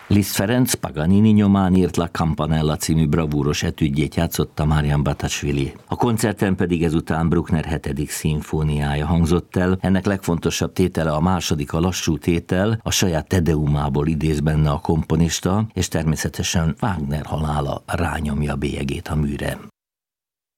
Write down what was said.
Liszt Ferenc Paganini nyomán írt La Campanella című bravúros etüdjét játszotta Marian Batasvili. A koncerten pedig ezután Bruckner 7. szimfóniája hangzott el. Ennek legfontosabb tétele a második, a lassú tétel, a saját Tedeumából idéz benne a komponista, és természetesen Wagner halála rányomja bélyegét a műre.